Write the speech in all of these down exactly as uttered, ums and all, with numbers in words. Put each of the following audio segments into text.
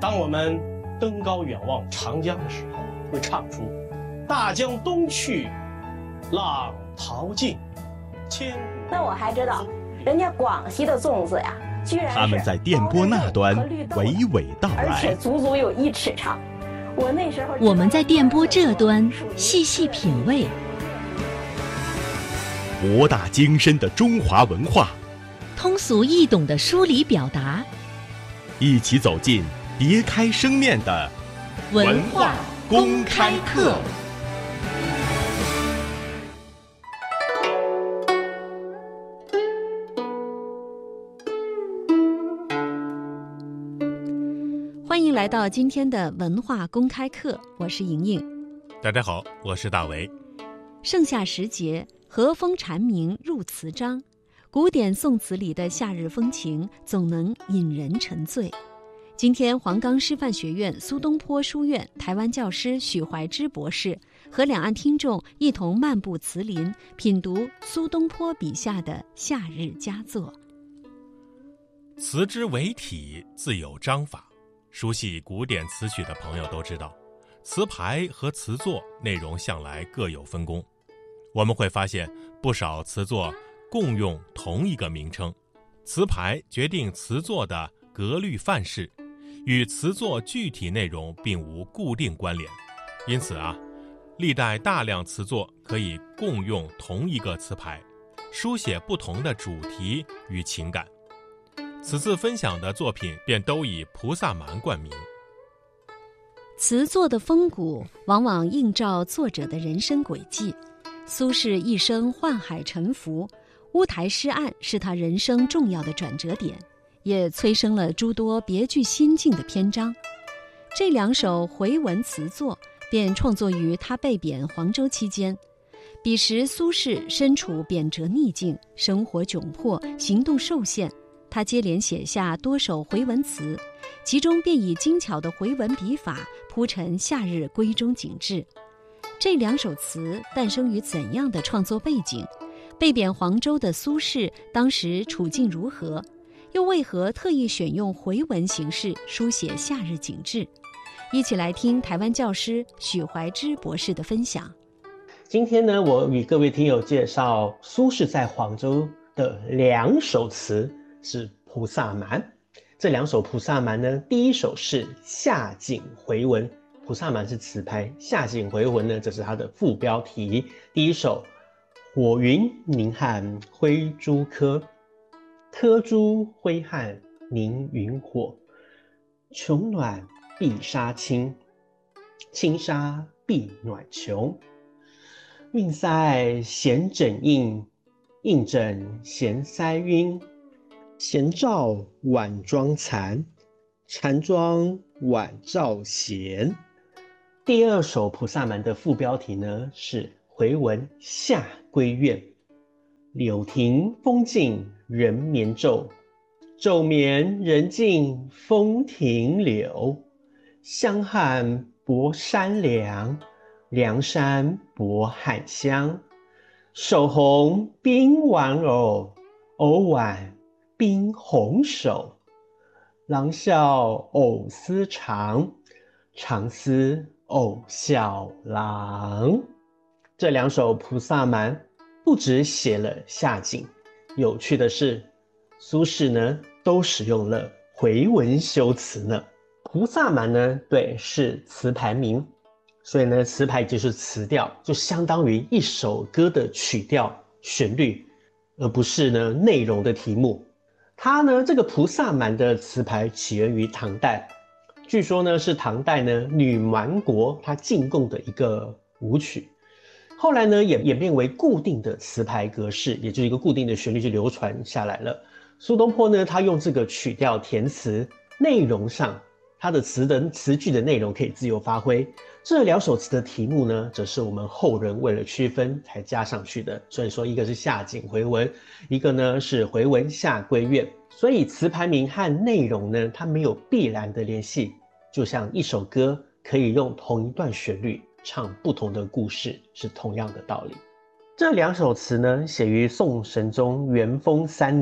当我们登高远望长江的时候，会唱出大江东去，浪淘尽，千古。 那我还知道，人家广西的粽子呀，居然是他们在电波那端娓娓道来， 而且足足有一尺长。我那时候， 我们在电波这端细细品味博大精深的中华文化， 通俗易懂的梳理表达， 一起走进别开生面的文化公开课。 欢迎来到今天的文化公开课，我是莹莹。 大家好，我是大为。 盛夏时节，和风蝉鸣入词章，古典宋词里的夏日风情总能引人沉醉。今天黄冈师范学院苏东坡书院台湾教师许怀之博士和两岸听众一同漫步词林，品读苏东坡笔下的夏日佳作。 词之为体，自有章法。熟悉古典词曲的朋友都知道，词牌和词作内容向来各有分工。我们会发现不少词作共用同一个名称，词牌决定词作的格律范式，与词作具体内容并无固定关联。因此啊，历代大量词作可以共用同一个词牌，书写不同的主题与情感。此次分享的作品便都以菩萨蛮冠名。 词作的风骨往往映照作者的人生轨迹。苏轼一生宦海沉浮，乌台诗案是他人生重要的转折点，也催生了诸多别具心境的篇章。这两首回文词作便创作于他被贬黄州期间。彼时苏轼身处贬谪逆境，生活窘迫，行动受限，他接连写下多首回文词，其中便以精巧的回文笔法铺陈夏日闺中景致。这两首词诞生于怎样的创作背景？被贬黄州的苏轼当时处境如何？又为何特意选用回文形式书写夏日景致？一起来听台湾教师许怀之博士的分享。 今天呢，我与各位听友介绍苏轼在黄州的两首词，是菩萨蛮。这两首菩萨蛮呢，第一首是夏景回文，菩萨蛮是词牌，夏景回文呢，这是它的副标题。第一首，火云凝汉挥朱柯，柯朱挥汉凝云火，穷暖必杀青，青杀必暖穷。运塞闲枕映，映枕闲塞晕。闲照晚妆残，残妆晚照闲。第二首菩萨蛮的副标题呢是回文夏闺怨。柳亭风静人眠昼，昼眠人静风停柳。香汉博山凉，凉山博汉香。手红冰玩偶，偶挽冰红手。郎笑偶思长，长思偶笑郎。这两首菩萨蛮不只写了夏景，有趣的是苏轼呢都使用了回文修辞呢。菩萨蛮呢，对，是词牌名，所以呢词牌就是词调，就相当于一首歌的曲调旋律，而不是呢内容的题目。它呢，这个菩萨蛮的词牌起源于唐代，据说呢是唐代呢女蛮国她进贡的一个舞曲，后来呢也演变为固定的词牌格式，也就是一个固定的旋律就流传下来了。苏东坡呢，他用这个曲调填词，内容上他的词的词句的内容可以自由发挥。这两首词的题目呢，则是我们后人为了区分才加上去的。所以说，一个是夏景回文，一个呢是回文夏闺怨。所以词牌名和内容呢，它没有必然的联系，就像一首歌可以用同一段旋律唱不同的故事，是同样的道理。这两首词呢，写于宋神宗元丰三年，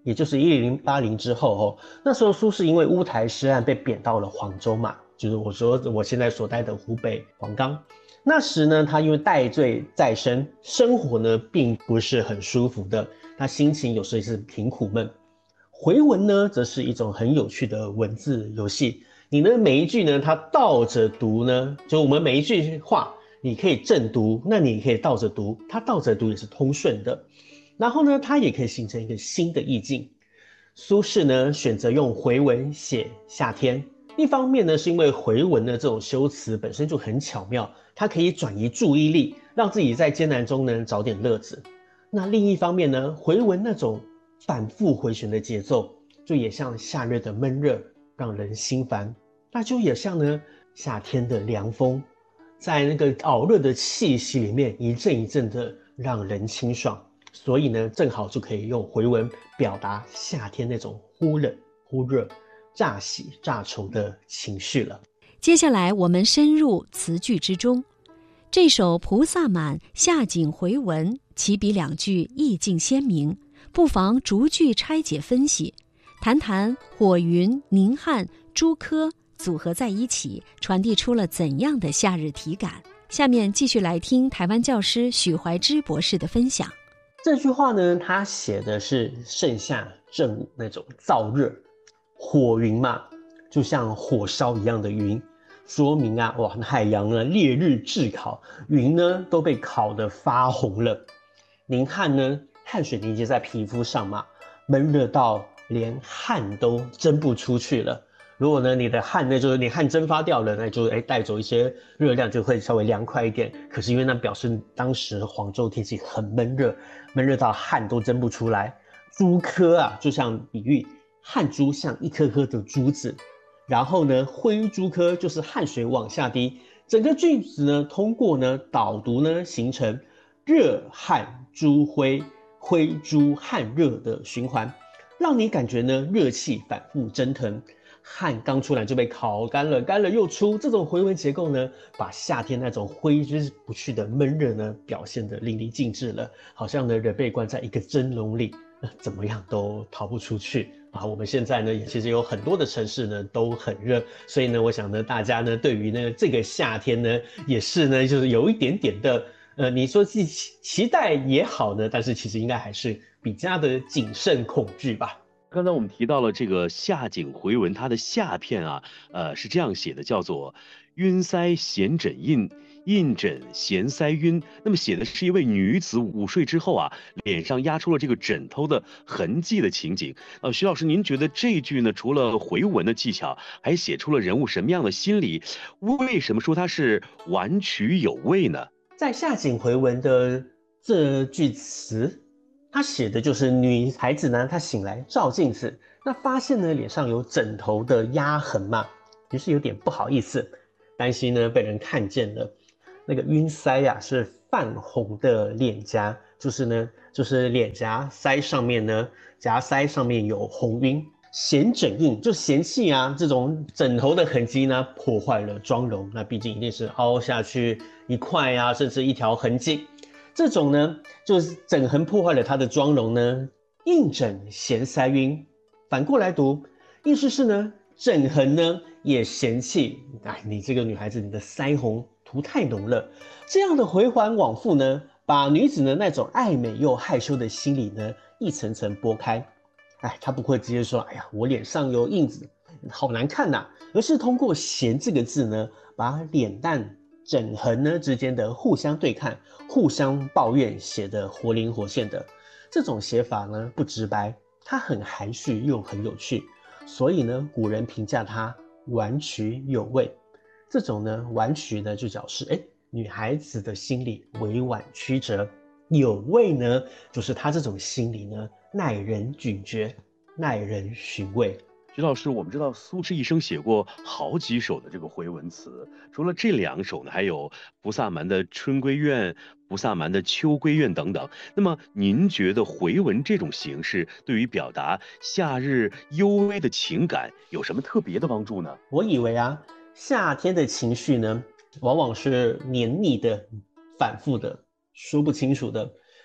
也就是一零八零之后哦，那时候苏轼因为乌台诗案被贬到了黄州嘛，就是我说我现在所在的湖北黄冈。那时呢，他因为戴罪在身，生活呢并不是很舒服的，他心情有时候也是挺苦闷。回文呢，则是一种很有趣的文字游戏。你呢每一句呢，它倒着读呢，就我们每一句话，你可以正读，那你可以倒着读，它倒着读也是通顺的。然后呢，它也可以形成一个新的意境。苏轼呢，选择用回文写夏天，一方面呢，是因为回文的这种修辞本身就很巧妙，它可以转移注意力，让自己在艰难中呢找点乐子。那另一方面呢，回文那种反复回旋的节奏，就也像夏日的闷热，让人心烦；那就也像呢夏天的凉风，在那个熬热的气息里面，一阵一阵的让人清爽。所以呢，正好就可以用回文表达夏天那种忽冷忽热、乍喜乍愁的情绪了。 接下来我们深入词句之中，这首《菩萨蛮·夏景回文》起笔两句意境鲜明，不妨逐句拆解分析，谈谈火云、宁汉、朱柯组合在一起，传递出了怎样的夏日体感。下面继续来听台湾教师许怀之博士的分享。 这句话呢，他写的是盛夏正午那种燥热，火云嘛，就像火烧一样的云，说明啊，哇，海洋呢烈日炙烤，云呢都被烤得发红了。宁汗呢，汗水凝结在皮肤上嘛，闷热到连汗都蒸不出去了。如果呢你的汗呢，就是你汗蒸发掉了，那就哎带走一些热量，就会稍微凉快一点。可是因为那表示当时黄州天气很闷热，闷热到汗都蒸不出来。朱柯啊，就像比喻汗珠像一颗颗的珠子，然后呢灰朱柯就是汗水往下滴。整个句子呢通过呢导读呢形成热汗朱灰，灰朱汗热的循环，让你感觉呢热气反复蒸腾。汗刚出来就被烤干了，干了又出，这种回文结构呢，把夏天那种挥之不去的闷热呢，表现得淋漓尽致了。好像呢，人被关在一个蒸笼里，怎么样都逃不出去啊！我们现在呢，其实有很多的城市呢都很热，所以呢，我想呢，大家呢对于呢这个夏天呢，也是呢，就是有一点点的，呃，你说期期待也好呢，但是其实应该还是比较的谨慎恐惧吧。 刚才我们提到了这个夏景回文，它的夏片啊，呃，是这样写的，叫做晕腮衔枕印，印枕衔腮晕。那么写的是一位女子午睡之后啊，脸上压出了这个枕头的痕迹的情景。呃，徐老师，您觉得这句呢，除了回文的技巧，还写出了人物什么样的心理？为什么说它是婉曲有味呢？ 在夏景回文的这句词，他写的就是女孩子呢，她醒来照镜子，那发现呢脸上有枕头的压痕嘛，于是有点不好意思，担心呢被人看见了。那个晕腮呀、啊、是泛红的脸颊，就是呢就是脸颊腮上面呢颊腮上面有红晕。嫌枕印就嫌弃啊，这种枕头的痕迹呢破坏了妆容，那毕竟一定是凹下去一块啊，甚至一条痕迹。这种呢，就是枕痕破坏了她的妆容呢，印枕嫌腮晕。反过来读，意思是呢，枕痕呢也嫌弃，哎，你这个女孩子，你的腮红涂太浓了。这样的回环往复呢，把女子呢那种爱美又害羞的心理呢，一层层剥开。哎，她不会直接说，哎呀，我脸上有印子，好难看呐、啊，而是通过嫌这个字呢，把脸蛋枕痕呢之间的互相对看、互相抱怨写得活灵活现的。这种写法呢不直白，它很含蓄又很有趣，所以呢古人评价它婉曲有味。这种呢婉曲呢就表示哎女孩子的心理委婉曲折，有味呢就是她这种心理呢耐人咀嚼、耐人寻味。 徐老师，我们知道苏轼一生写过好几首的这个回文词，除了这两首呢，还有菩萨蛮的《春闺怨》、菩萨蛮的《秋闺怨》等等。那么您觉得回文这种形式对于表达夏日幽微的情感有什么特别的帮助呢？ 我以为啊，夏天的情绪呢，往往是黏腻的、反复的、说不清楚的。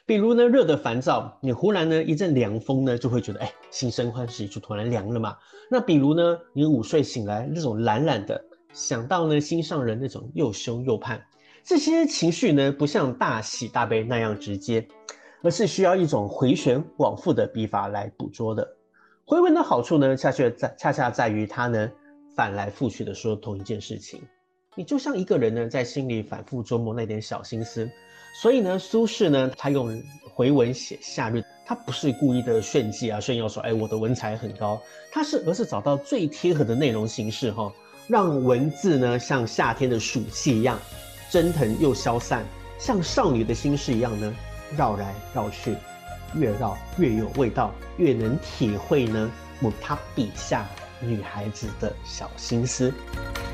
比如呢，热得烦躁，你忽然呢一阵凉风呢，就会觉得哎，心生欢喜，就突然凉了嘛。那比如呢，你午睡醒来那种懒懒的，想到呢心上人那种又羞又盼，这些情绪呢不像大喜大悲那样直接，而是需要一种回旋往复的笔法来捕捉的。回文的好处呢，恰恰在恰恰在于它呢反来覆去的说同一件事情。你就像一个人呢在心里反复琢磨那点小心思。所以呢，苏轼呢，他用回文写夏日，他不是故意的炫技啊，炫耀说，哎，我的文采很高，他是而是找到最贴合的内容形式哈，让文字呢像夏天的暑气一样，蒸腾又消散，像少女的心事一样呢，绕来绕去，越绕越有味道，越能体会呢他笔下女孩子的小心思。